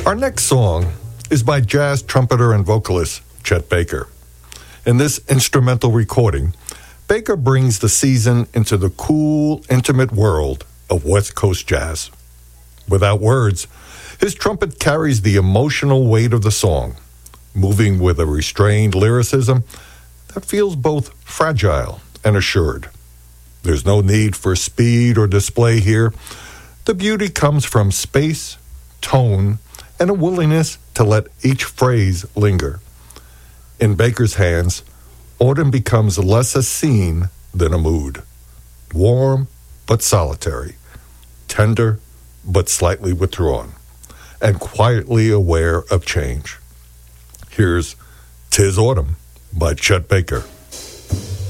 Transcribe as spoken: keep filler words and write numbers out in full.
Our next song is by jazz trumpeter and vocalist Chet Baker. In this instrumental recording, Baker brings the season into the cool, intimate world of West Coast jazz. Without words, his trumpet carries the emotional weight of the song, moving with a restrained lyricism that feels both fragile and assured. There's no need for speed or display here. The beauty comes from space, tone, and a willingness to let each phrase linger. In Baker's hands, autumn becomes less a scene than a mood. Warm but solitary, tender but slightly withdrawn, and quietly aware of change. Here's "'Tis Autumn" by Chet Baker.